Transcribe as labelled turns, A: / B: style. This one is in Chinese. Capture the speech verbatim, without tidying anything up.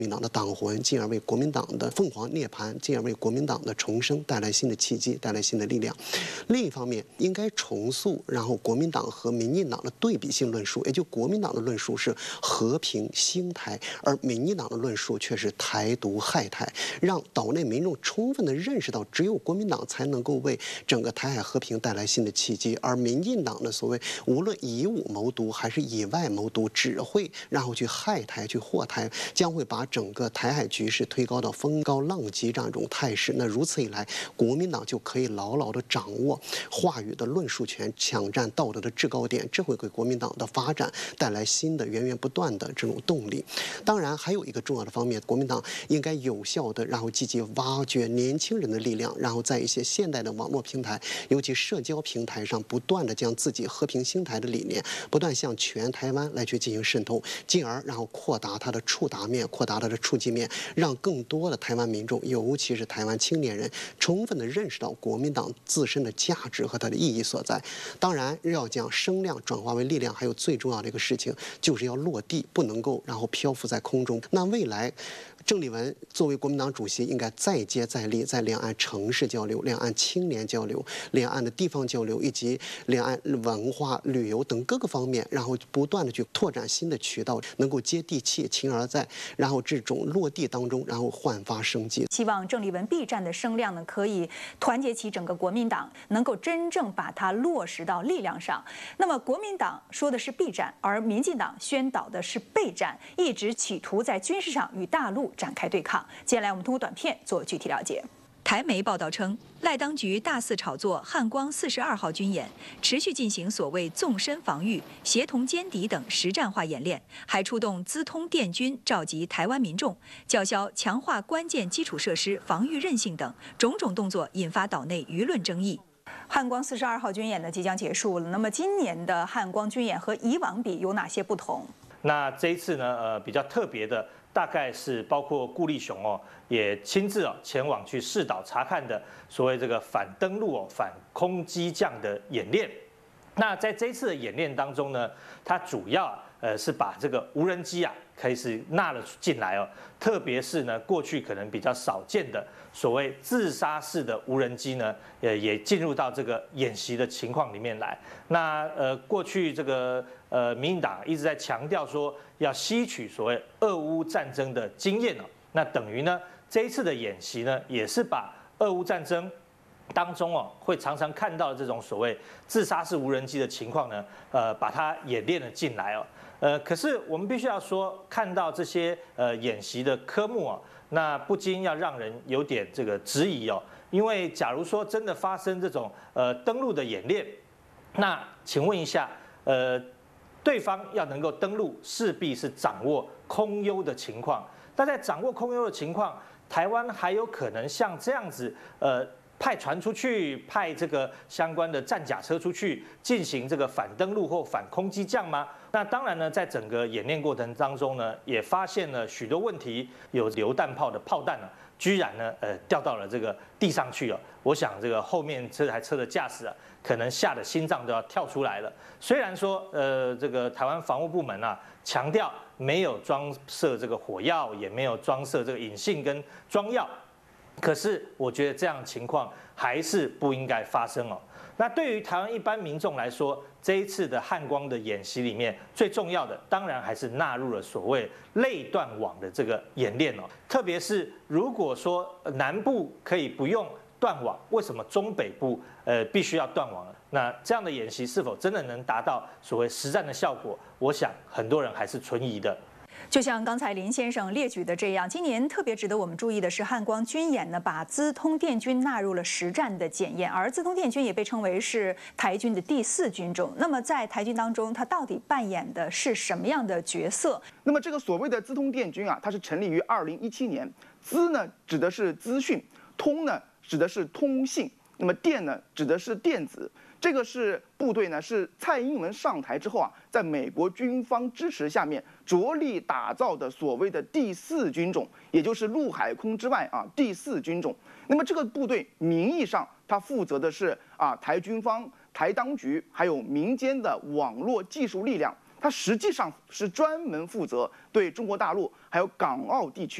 A: 民党的党魂，进而为国民党的凤凰涅槃，进而为国民党的重生带来新的契机，带来新的力量。另一方面，应该重塑然后国民党和民进党的对比性论述，也就国民党的论述是和平兴台，而民进党的论述却是台独害台，让岛内民众充分的认识到，只有国民党才能够为整个台海和平带来新的契机，而民进党的所谓无论以武谋独还是以外谋独，只会然后去害台、去祸台，将会把整个台海局势推高到风高浪急这样一种态势。那如此一来，国民党就可以牢牢地掌握话语的论述权，抢占道德的制高点，这会给国民党的发展带来新的源源不断的这种动力。当然，还有一个重要的方面，国民党应该有效的，然后积极挖掘年轻人的力量，然后在一些现代的网络平台，尤其社交平台上，不断的将自己和平兴台的理念，不断向全台湾来去进行渗透，进而然后扩大它的触达面，扩大它的触及面，让更多的台湾民众，尤其是台湾青年人，充分的认识到国民党自身的价值和它的意义所在。当然，要将声量转化为力量，还有最重要的一个事情，就是要落地，不能够然后漂浮在空中。那未来，郑丽文作为国民党主席，应该再接再厉，在两岸城市交流、两岸青年交流、两岸的地方交流以及两岸文化、旅游等各个方面，然后不断的去拓展新的渠道，能够接地气，勤而在，然后这种落地当中，然后焕发生机。
B: 希望郑丽文避战的声量呢，可以团结起整个国民党，能够真正把它落实到力量上。那么国民党说的是避战，而民进党宣导的是备战，一直企图在军事上与大陆展开对抗。接下来我们通过短片做具体了解。台媒报道称，赖当局大肆炒作汉光四十二号军演，持续进行所谓纵深防御、协同歼敌等实战化演练，还出动资通电军召集台湾民众，叫嚣强化关键基础设施防御韧性等种种动作，引发岛内舆论争议。汉光四十二号军演呢即将结束了，那么今年的汉光军演和以往比有哪些不同？
C: 那这一次呢，呃，比较特别的。大概是包括顾立雄哦，也亲自哦前往去视岛查看的所谓这个反登陆哦、反空机降的演练。那在这一次的演练当中呢，它主要呃是把这个无人机啊开始纳了进来哦，特别是呢过去可能比较少见的所谓自杀式的无人机呢，呃也进入到这个演习的情况里面来。那呃过去这个呃民进党一直在强调说要吸取所谓俄乌战争的经验哦，那等于呢这一次的演习呢也是把俄乌战争当中哦，会常常看到这种所谓自杀式无人机的情况呢，呃，把它演练了进来哦，呃，可是我们必须要说，看到这些呃演习的科目哦，那不禁要让人有点这个质疑哦，因为假如说真的发生这种呃登陆的演练，那请问一下，呃，对方要能够登陆，势必是掌握空优的情况，那在掌握空优的情况，台湾还有可能像这样子，呃。派船出去，派这个相关的战甲车出去进行这个反登陆或反空机降吗？那当然呢，在整个演练过程当中呢，也发现了许多问题，有榴弹炮的炮弹呢，居然呢，呃，掉到了这个地上去了。我想这个后面这台车的驾驶啊，可能吓得心脏都要跳出来了。虽然说，呃，这个台湾防务部门啊，强调没有装设这个火药，也没有装设这个引信跟装药。可是，我觉得这样的情况还是不应该发生哦。那对于台湾一般民众来说，这一次的汉光的演习里面，最重要的当然还是纳入了所谓类断网的这个演练哦。特别是如果说南部可以不用断网，为什么中北部呃必须要断网呢？那这样的演习是否真的能达到所谓实战的效果？我想很多人还是存疑的。
B: 就像刚才林先生列举的这样，今年特别值得我们注意的是，汉光军演呢把资通电军纳入了实战的检验，而资通电军也被称为是台军的第四军种。那么在台军当中，它到底扮演的是什么样的角色？
D: 那么这个所谓的资通电军啊，它是成立于二零一七年，资呢指的是资讯，通呢指的是通信，那么电呢指的是电子。这个是部队呢，是蔡英文上台之后啊，在美国军方支持下面着力打造的所谓的第四军种，也就是陆海空之外啊第四军种。那么这个部队名义上它负责的是啊台军方、台当局还有民间的网络技术力量， 它实际上是专门负责对中国大陆还有港澳地区。